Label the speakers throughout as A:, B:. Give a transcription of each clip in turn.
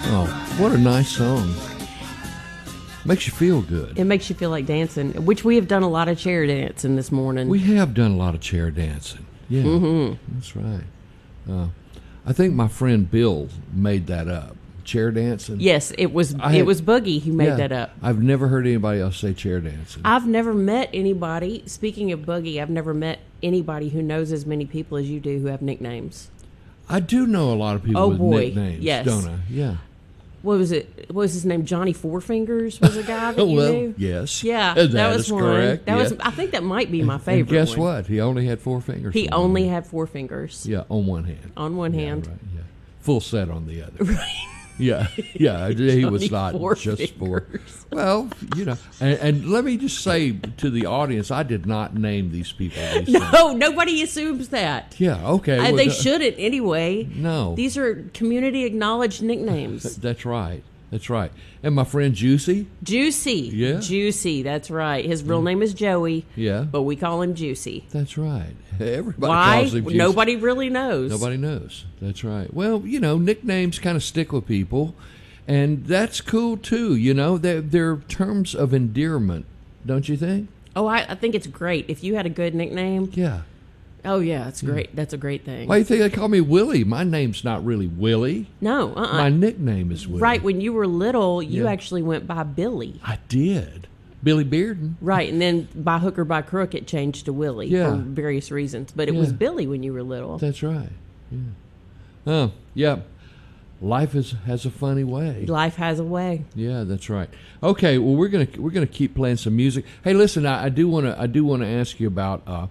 A: Oh, what a nice song. Makes you feel good.
B: It makes you feel like dancing, which we have done a lot of chair dancing this morning.
A: We have done a lot of chair dancing. Yeah, that's right. I think my friend Bill made that up. Chair dancing?
B: Yes, it was Boogie who made that up.
A: I've never heard anybody else say chair dancing.
B: I've never met anybody, speaking of Boogie, I've never met anybody who knows as many people as you do who have nicknames.
A: I do know a lot of people with nicknames,
B: yes.
A: don't I? Yeah.
B: What was it? What was his name? Johnny Four Fingers was a guy that you knew?
A: Yes.
B: Yeah,
A: that
B: was
A: is
B: one.
A: Correct.
B: That
A: yes.
B: was. I think that might be my favorite.
A: And guess
B: one.
A: what? He only had 4 fingers.
B: He only had 4 fingers.
A: Yeah, on one hand.
B: On one hand.
A: Right, yeah. Full set on the other.
B: Right.
A: Yeah, he was not just
B: fingers.
A: 4. Well, and let me just say to the audience, I did not name these people.
B: No, nobody assumes that.
A: Yeah, okay.
B: They shouldn't anyway.
A: No.
B: These are community-acknowledged nicknames.
A: That's right. That's right. And my friend Juicy.
B: Juicy.
A: Yeah.
B: Juicy, that's right. His real name is Joey.
A: Yeah.
B: But we call him Juicy.
A: That's right. Everybody
B: Why?
A: calls him Juicy.
B: Nobody really knows.
A: Nobody knows. That's right. Well, nicknames kind of stick with people, and that's cool too. They're terms of endearment, don't you think?
B: Oh, I think it's great. If you had a good nickname.
A: Yeah.
B: Oh, yeah, it's great. That's a great thing.
A: Why do you think they call me Willie? My name's not really Willie.
B: No,
A: My nickname is Willie.
B: Right, when you were little, you actually went by Billy.
A: I did. Billy Bearden.
B: Right, and then by hook or by crook, it changed to Willie for various reasons. But it was Billy when you were little.
A: That's right. Yeah. Oh, yeah. Life has a funny way.
B: Life has a way.
A: Yeah, that's right. Okay, well we're gonna keep playing some music. Hey, listen, I do want to ask you about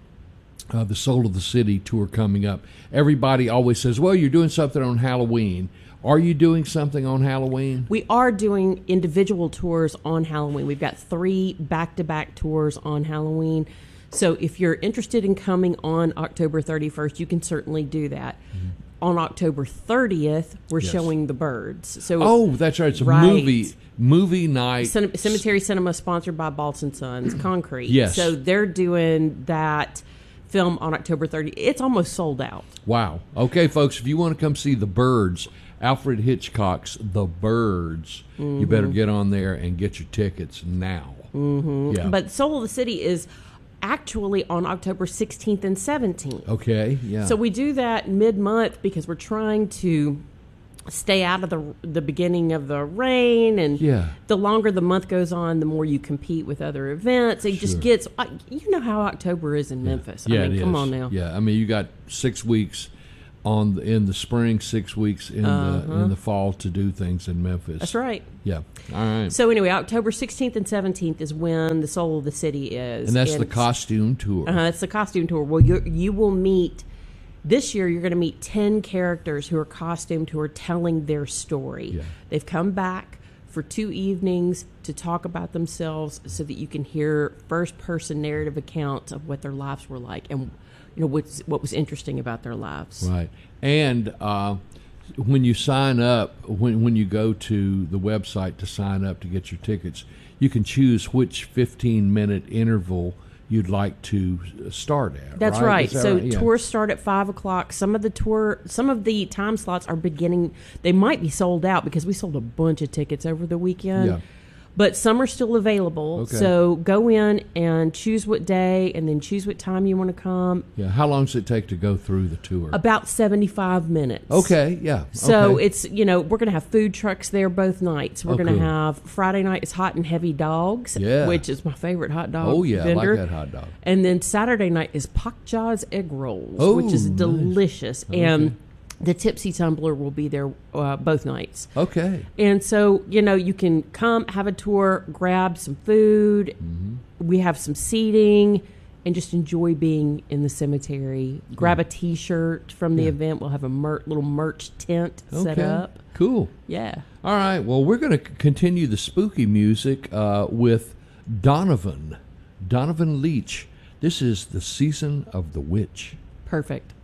A: the Soul of the City tour coming up. Everybody always says, well, you're doing something on Halloween. Are you doing something on Halloween?
B: We are doing individual tours on Halloween. We've got 3 back-to-back tours on Halloween. So if you're interested in coming on October 31st, you can certainly do that. Mm-hmm. On October 30th, we're showing The Birds. So
A: that's right. It's a movie night.
B: Cemetery Cinema, sponsored by Balls & Sons Concrete.
A: Yes.
B: So they're doing that film on October 30th. It's almost sold out.
A: Wow. Okay, folks, if you want to come see The Birds, Alfred Hitchcock's The Birds, you better get on there and get your tickets now.
B: Mm-hmm.
A: Yeah.
B: But Soul of the City is actually on October 16th and 17th.
A: Okay, yeah.
B: So we do that mid-month because we're trying to stay out of the beginning of the rain, and the longer the month goes on, the more you compete with other events. It just gets, how October is in Memphis.
A: Yeah,
B: I mean, come on now.
A: Yeah, I mean, you got 6 weeks in the spring, 6 weeks in the fall to do things in Memphis.
B: That's right.
A: Yeah. All right.
B: So anyway, October 16th and 17th is when the Soul of the City is,
A: and that's the costume tour.
B: It's the costume tour. Well, you will meet. This year, you're going to meet 10 characters who are costumed, who are telling their story. Yeah. They've come back for 2 evenings to talk about themselves so that you can hear first-person narrative accounts of what their lives were like and what was interesting about their lives.
A: Right. And when you sign up, when you go to the website to sign up to get your tickets, you can choose which 15-minute interval you'd like to start at.
B: That's right. So
A: right?
B: Tours start at 5:00. Some of the time slots are beginning. They might be sold out because we sold a bunch of tickets over the weekend.
A: Yeah.
B: But some are still available.
A: Okay.
B: So go in and choose what day, and then choose what time you want to come.
A: Yeah. How long does it take to go through the tour?
B: About 75 minutes.
A: Okay. Yeah.
B: So it's we're going to have food trucks there both nights. We're going to have Friday night is Hot and Heavy Dogs, which is my favorite hot dog.
A: Oh yeah,
B: vendor.
A: I like that hot dog.
B: And then Saturday night is Pak Ja's egg rolls, which is delicious.
A: Okay.
B: And the Tipsy Tumbler will be there both nights.
A: Okay.
B: And so, you can come, have a tour, grab some food. Mm-hmm. We have some seating, and just enjoy being in the cemetery. Grab a T-shirt from the event. We'll have a little merch tent set up.
A: Cool.
B: Yeah.
A: All right. Well, we're going to continue the spooky music with Donovan Leitch. This is The Season of the Witch.
B: Perfect.